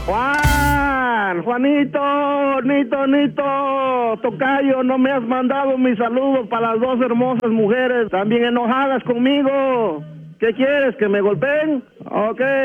Juanito, tocayo, no me has mandado mi saludo para las dos hermosas mujeres, también enojadas conmigo. ¿Qué quieres, que me golpeen? Ok.